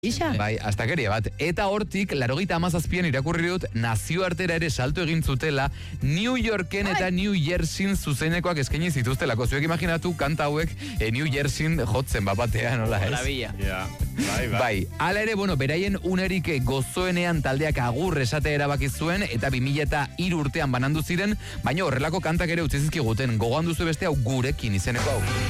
Isa? Bai, astakeria bat. Eta hortik, 97an irakurri dut, nazioartera ere salto egin zutela, New Yorken eta New Jerseyn zuzenekoak eskaini zituztelako. Zuek imaginatu kanta hauek New Jerseyn jotzen bapatean, nola ez? Maravilla. Ja, bai. Bai, ala ere, beraien unerik gozoenean taldeak agur esate erabaki zuen, eta 2003 urtean banandu ziren, baina horrelako kantak ere utzi zizkiguten. Gogoan duzu beste hau gurekin izeneko hau.